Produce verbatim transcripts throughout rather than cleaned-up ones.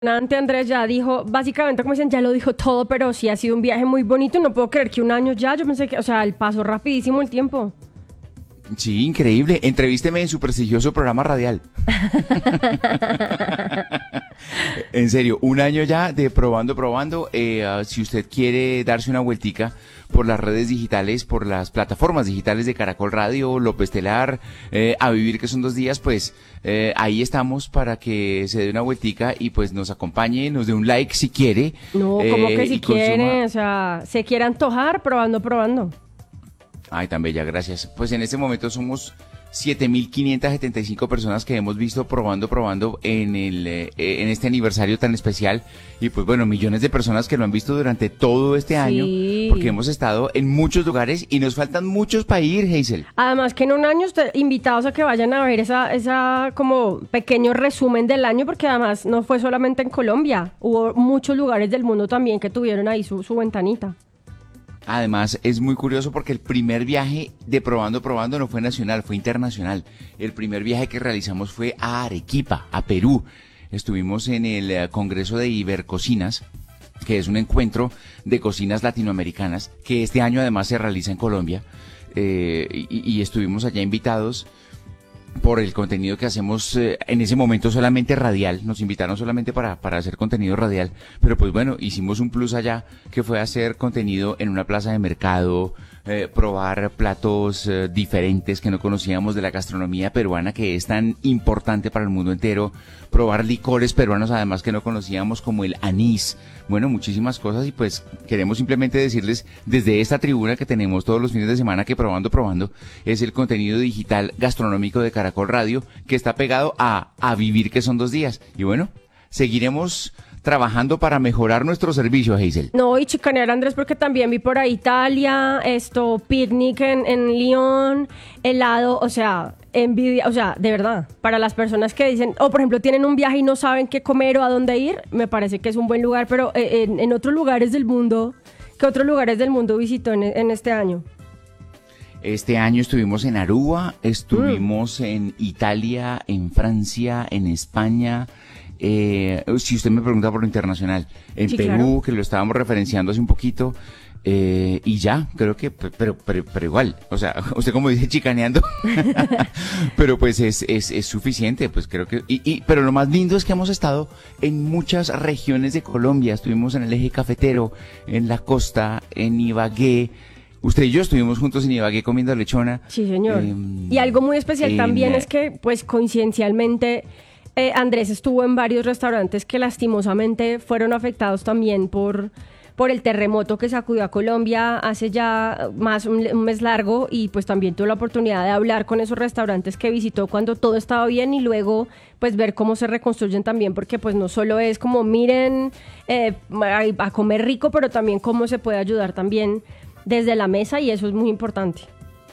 Ante Andrés ya dijo, básicamente como dicen, ya lo dijo todo, pero sí ha sido un viaje muy bonito. No puedo creer que un año ya, yo pensé que, o sea, el paso rapidísimo el tiempo. Sí, increíble. Entrevísteme en su prestigioso programa radial. En serio, un año ya de probando, probando. Eh, uh, si usted quiere darse una vueltica por las redes digitales, por las plataformas digitales de Caracol Radio, López Telar, eh, A Vivir que son dos días, pues eh, ahí estamos para que se dé una vueltica y pues nos acompañe, nos dé un like si quiere. No, como eh, que si y consuma- quiere, o sea, se quiere antojar, probando, probando. Ay, tan bella, gracias. Pues en este momento somos siete mil quinientas setenta y cinco personas que hemos visto probando, probando en el eh, en este aniversario tan especial. Y pues bueno, millones de personas que lo han visto durante todo este Sí. año, porque hemos estado en muchos lugares y nos faltan muchos para ir, Hazel. Además que en un año usted, invitados a que vayan a ver esa, esa como pequeño resumen del año, porque además no fue solamente en Colombia, hubo muchos lugares del mundo también que tuvieron ahí su, su ventanita. Además, es muy curioso porque el primer viaje de Probando Probando no fue nacional, fue internacional. El primer viaje que realizamos fue a Arequipa, a Perú. Estuvimos en el eh, Congreso de Ibercocinas, que es un encuentro de cocinas latinoamericanas, que este año además se realiza en Colombia. Eh, y, y estuvimos allá invitados por el contenido que hacemos eh, en ese momento solamente radial, nos invitaron solamente para, para hacer contenido radial, pero pues bueno, hicimos un plus allá que fue hacer contenido en una plaza de mercado, eh, probar platos eh, diferentes que no conocíamos de la gastronomía peruana que es tan importante para el mundo entero, probar licores peruanos además que no conocíamos como el anís, bueno, muchísimas cosas y pues queremos simplemente decirles desde esta tribuna que tenemos todos los fines de semana que Probando Probando es el contenido digital gastronómico de Caracol Radio que está pegado a A Vivir que son dos días y bueno, seguiremos trabajando para mejorar nuestro servicio, Hazel. No, y chicanear a Andrés porque también vi por ahí Italia, esto, picnic en, en Lyon, helado, o sea, envidia, o sea, de verdad, para las personas que dicen, o por ejemplo tienen un viaje y no saben qué comer o a dónde ir, me parece que es un buen lugar, pero eh, en, en otros lugares del mundo, ¿qué otros lugares del mundo visitó en, en este año? Este año estuvimos en Aruba, estuvimos mm. en Italia, en Francia, en España. Eh, si usted me pregunta por lo internacional, en sí, Perú, claro. que lo estábamos referenciando hace un poquito, eh, y ya, creo que, pero, pero, pero igual, o sea, usted como dice, chicaneando, pero pues es, es, es suficiente, pues creo que, y, y, pero lo más lindo es que hemos estado en muchas regiones de Colombia, estuvimos en el eje cafetero, en la costa, en Ibagué. Usted y yo estuvimos juntos en Ibagué comiendo lechona. Sí, señor. Eh, y algo muy especial en, también es que, pues, coincidencialmente, eh, Andrés estuvo en varios restaurantes que lastimosamente fueron afectados también por, por el terremoto que sacudió a Colombia hace ya más un, un mes largo y pues también tuvo la oportunidad de hablar con esos restaurantes que visitó cuando todo estaba bien y luego pues ver cómo se reconstruyen también porque pues no solo es como miren eh, a, a comer rico, pero también cómo se puede ayudar también desde la mesa y eso es muy importante.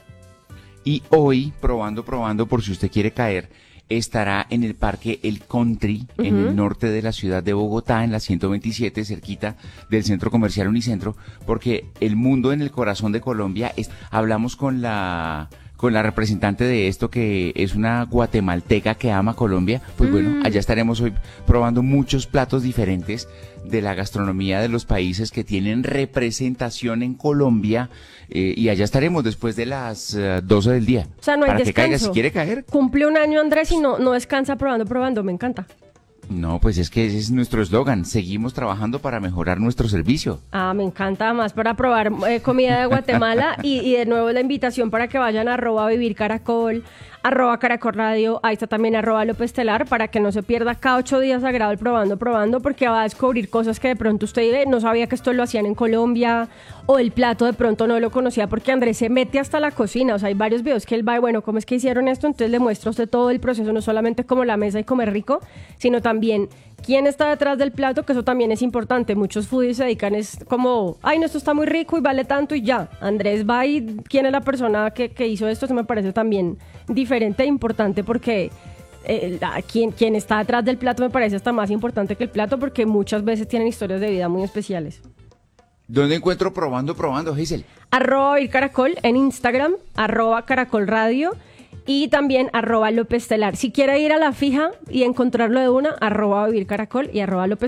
Y hoy, probando, probando, por si usted quiere caer, estará en el Parque El Country, uh-huh. en el norte de la ciudad de Bogotá, en la ciento veintisiete, cerquita del Centro Comercial Unicentro, porque el mundo en el corazón de Colombia, es, hablamos con la... con la representante de esto que es una guatemalteca que ama Colombia, pues mm. bueno, allá estaremos hoy probando muchos platos diferentes de la gastronomía de los países que tienen representación en Colombia eh, y allá estaremos después de las uh, doce del día. O sea, no hay para descanso. Que caiga si quiere caer. Cumple un año Andrés y no, no descansa probando, probando, me encanta. No, pues es que ese es nuestro eslogan, seguimos trabajando para mejorar nuestro servicio. Ah, me encanta, más para probar eh, comida de Guatemala y, y de nuevo la invitación para que vayan a arroba Vivir Caracol, arroba Caracol Radio, ahí está también arroba López Telar, para que no se pierda cada ocho días sagrado el probando, probando, porque va a descubrir cosas que de pronto usted no sabía que esto lo hacían en Colombia, o el plato de pronto no lo conocía, porque Andrés se mete hasta la cocina, o sea, hay varios videos que él va, bueno, ¿cómo es que hicieron esto? Entonces le muestra a usted todo el proceso, no solamente como la mesa y comer rico, sino también quién está detrás del plato, que eso también es importante. Muchos foodies se dedican es como, ay, no, esto está muy rico y vale tanto y ya. Andrés va y quién es la persona que, que hizo esto, eso me parece también diferente e importante porque eh, la, quien, quien está detrás del plato me parece hasta más importante que el plato porque muchas veces tienen historias de vida muy especiales. ¿Dónde encuentro probando, probando, Hazel? Arroba Vivir Caracol en Instagram, arroba Caracol Radio. y también arroba López Telar. Si quiere ir a la fija y encontrarlo de una, arroba Vivir Caracol y arroba López